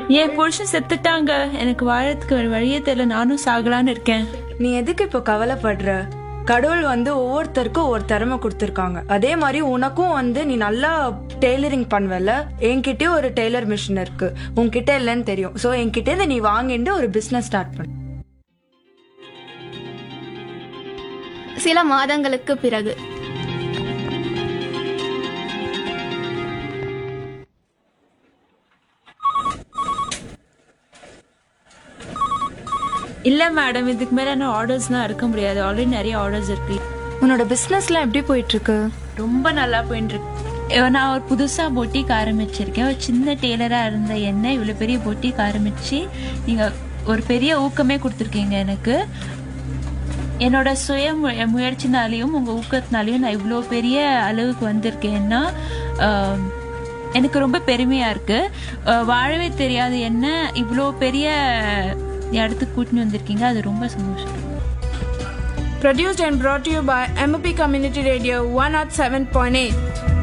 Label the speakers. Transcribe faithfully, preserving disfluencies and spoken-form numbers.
Speaker 1: என் புருஷன் செத்துட்டாங்க, எனக்கு வாழறதுக்கு ஒரு வழியே தெரியல, நானும் சாகலான்னு இருக்கேன்.
Speaker 2: நீ எதுக்கு இப்போ கவலைப்படுற? கடவுள் வந்து ஒவ்வொருத்தருக்கும் ஒரு திறமை கொடுத்துருக்காங்க. அதே மாதிரி உனக்கும் வந்து நீ நல்லா டெய்லரிங் பண்ணுவல, என்கிட்டயும் ஒரு டெய்லர் மிஷின் இருக்கு, உன்கிட்ட இல்லைன்னு தெரியும். ஸோ என்கிட்ட இருந்து நீ வாங்கிட்டு ஒரு பிசினஸ் ஸ்டார்ட் பண்ணு.
Speaker 3: சில மாதங்களுக்கு பிறகு
Speaker 1: இல்ல மேடம், இதுக்கு மேல என்ன ஆர்டர்ஸ்லாம் இருக்க முடியாது. ஆல்ரெடி நிறைய ஆர்டர்ஸ் இருக்கு.
Speaker 2: உன்னோட பிசினஸ்லாம் எப்படி போயிட்டு இருக்கு?
Speaker 1: ரொம்ப நல்லா போயிட்டு இருக்கு. நான் ஒரு புதுசா பொட்டிக் ஆரம்பிச்சிருக்கேன். ஒரு சின்ன டெய்லரா இருந்த என்ன இவ்வளவு பெரிய பொட்டிக் ஆரம்பிச்சு நீங்க ஒரு பெரிய ஊக்கமே கொடுத்துருக்கீங்க எனக்கு. என்னோட சுய முயற்சினாலையும் உங்க ஊக்கத்தினாலையும் நான் இவ்வளோ பெரிய அளவுக்கு வந்திருக்கேன்னா எனக்கு ரொம்ப பெருமையா இருக்கு. வாழவே தெரியாது என்ன இவ்வளோ பெரிய இடத்துக்கு கூட்டின்னு வந்திருக்கீங்க, அது ரொம்ப சந்தோஷம்.
Speaker 4: Produced and brought to you by M O P Community Radio one oh seven point eight.